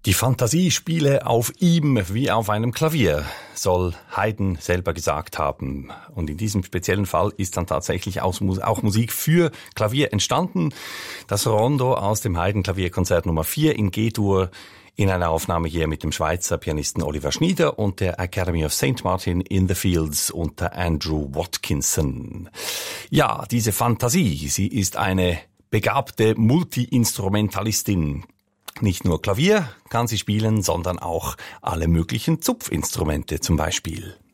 Die Fantasie spiele auf ihm wie auf einem Klavier, soll Haydn selber gesagt haben. Und in diesem speziellen Fall ist dann tatsächlich auch Musik für Klavier entstanden. Das Rondo aus dem Haydn-Klavierkonzert Nummer 4 in G-Dur in einer Aufnahme hier mit dem Schweizer Pianisten Oliver Schnieder und der Academy of St. Martin in the Fields unter Andrew Watkinson. Ja, diese Fantasie, sie ist eine begabte Multi-Instrumentalistin. Nicht nur Klavier kann sie spielen, sondern auch alle möglichen Zupfinstrumente zum Beispiel.